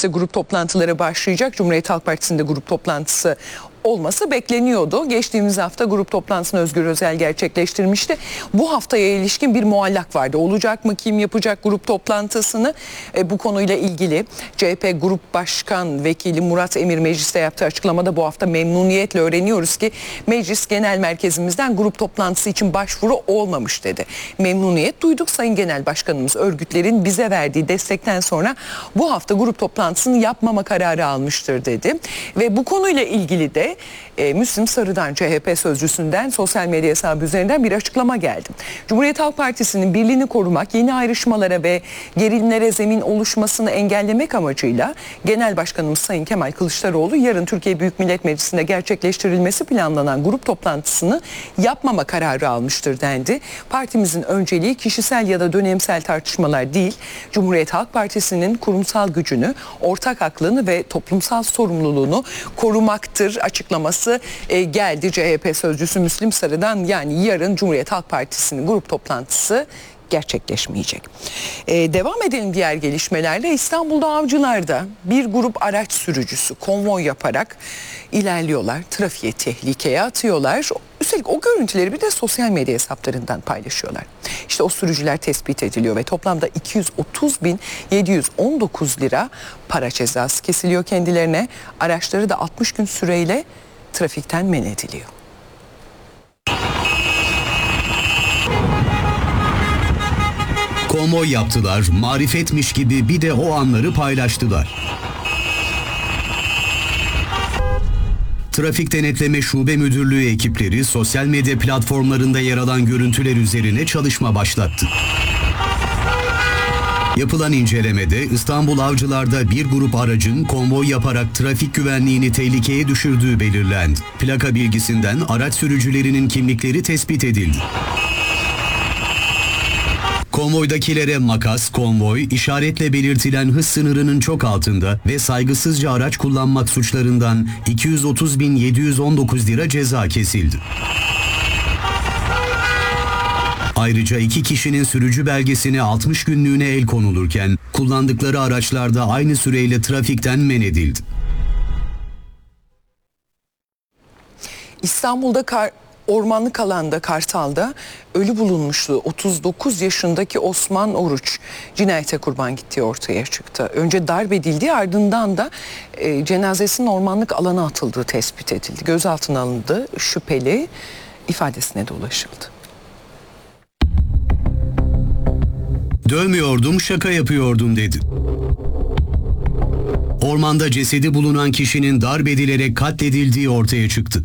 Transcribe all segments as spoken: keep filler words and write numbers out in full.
Meclis'te grup toplantıları başlayacak. Cumhuriyet Halk Partisi'nde grup toplantısı olması bekleniyordu. Geçtiğimiz hafta grup toplantısını Özgür Özel gerçekleştirmişti. Bu haftaya ilişkin bir muallak vardı. Olacak mı? Kim yapacak grup toplantısını? E, bu konuyla ilgili C H P Grup Başkan Vekili Murat Emir mecliste yaptığı açıklamada bu hafta memnuniyetle öğreniyoruz ki Meclis Genel Merkezimizden grup toplantısı için başvuru olmamış dedi. Memnuniyet duyduk. Sayın Genel Başkanımız örgütlerin bize verdiği destekten sonra bu hafta grup toplantısını yapmama kararı almıştır dedi. Ve bu konuyla ilgili de E, Müslim Sarı'dan C H P sözcüsünden sosyal medya hesabı üzerinden bir açıklama geldi. Cumhuriyet Halk Partisi'nin birliğini korumak, yeni ayrışmalara ve gerilimlere zemin oluşmasını engellemek amacıyla Genel Başkanımız Sayın Kemal Kılıçdaroğlu yarın Türkiye Büyük Millet Meclisi'nde gerçekleştirilmesi planlanan grup toplantısını yapmama kararı almıştır dendi. Partimizin önceliği kişisel ya da dönemsel tartışmalar değil, Cumhuriyet Halk Partisi'nin kurumsal gücünü, ortak aklını ve toplumsal sorumluluğunu korumaktır açıklaması e, geldi C H P sözcüsü Müslim Sarı'dan. Yani yarın Cumhuriyet Halk Partisi'nin grup toplantısı gerçekleşmeyecek. Ee, devam edelim diğer gelişmelerle. İstanbul'da Avcılar'da bir grup araç sürücüsü konvoy yaparak ilerliyorlar. Trafiğe tehlikeye atıyorlar. Üstelik o görüntüleri bir de sosyal medya hesaplarından paylaşıyorlar. İşte o sürücüler tespit ediliyor ve toplamda iki yüz otuz bin yedi yüz on dokuz lira para cezası kesiliyor kendilerine. Araçları da altmış gün süreyle trafikten men ediliyor. Konvoy yaptılar, marifetmiş gibi bir de o anları paylaştılar. Trafik Denetleme Şube Müdürlüğü ekipleri sosyal medya platformlarında yer alan görüntüler üzerine çalışma başlattı. Yapılan incelemede İstanbul Avcılar'da bir grup aracın konvoy yaparak trafik güvenliğini tehlikeye düşürdüğü belirlendi. Plaka bilgisinden araç sürücülerinin kimlikleri tespit edildi. Konvoydakilere makas, konvoy, işaretle belirtilen hız sınırının çok altında ve saygısızca araç kullanmak suçlarından iki yüz otuz bin yedi yüz on dokuz lira ceza kesildi. Ayrıca iki kişinin sürücü belgesine altmış günlüğüne el konulurken kullandıkları araçlarda aynı süreyle trafikten men edildi. İstanbul'da kar ormanlık alanda Kartal'da ölü bulunmuştu. otuz dokuz yaşındaki Osman Oruç cinayete kurban gittiği ortaya çıktı. Önce darp edildi, ardından da e, cenazesinin ormanlık alana atıldığı tespit edildi. Gözaltına alındı, şüpheli ifadesine de ulaşıldı. Dövmüyordum, şaka yapıyordum dedi. Ormanda cesedi bulunan kişinin darp edilerek katledildiği ortaya çıktı.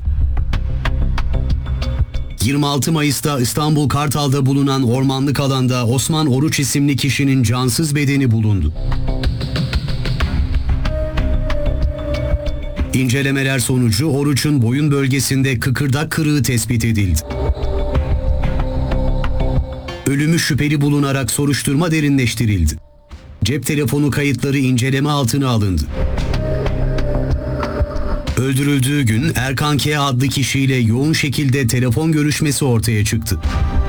yirmi altı Mayıs'ta İstanbul Kartal'da bulunan ormanlık alanda Osman Oruç isimli kişinin cansız bedeni bulundu. İncelemeler sonucu Oruç'un boyun bölgesinde kıkırdak kırığı tespit edildi. Ölümü şüpheli bulunarak soruşturma derinleştirildi. Cep telefonu kayıtları inceleme altına alındı. Öldürüldüğü gün Erkan K. adlı kişiyle yoğun şekilde telefon görüşmesi ortaya çıktı.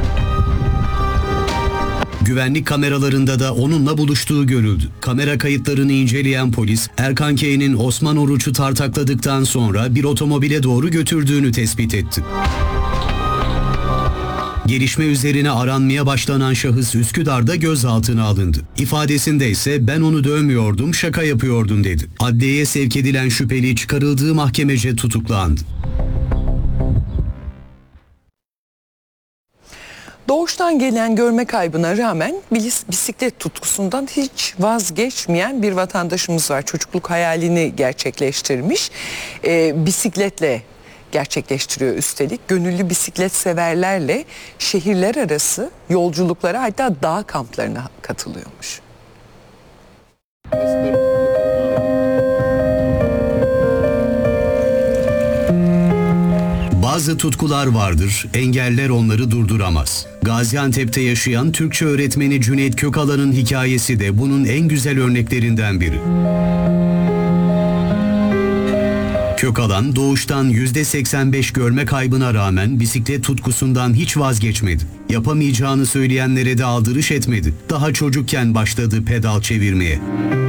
Güvenlik kameralarında da onunla buluştuğu görüldü. Kamera kayıtlarını inceleyen polis, Erkan K'nin Osman Oruç'u tartakladıktan sonra bir otomobile doğru götürdüğünü tespit etti. Gelişme üzerine aranmaya başlanan şahıs Üsküdar'da gözaltına alındı. İfadesinde ise ben onu dövmüyordum, şaka yapıyordum dedi. Adliyeye sevk edilen şüpheli çıkarıldığı mahkemece tutuklandı. Doğuştan gelen görme kaybına rağmen bisiklet tutkusundan hiç vazgeçmeyen bir vatandaşımız var. Çocukluk hayalini gerçekleştirmiş. Ee, bisikletle gerçekleştiriyor üstelik. Gönüllü bisiklet severlerle şehirler arası yolculuklara, hatta dağ kamplarına katılıyormuş. Bazı tutkular vardır, engeller onları durduramaz. Gaziantep'te yaşayan Türkçe öğretmeni Cüneyt Kökalan'ın hikayesi de bunun en güzel örneklerinden biri. Kökalan doğuştan yüzde seksen beş görme kaybına rağmen bisiklet tutkusundan hiç vazgeçmedi. Yapamayacağını söyleyenlere de aldırış etmedi. Daha çocukken başladı pedal çevirmeye.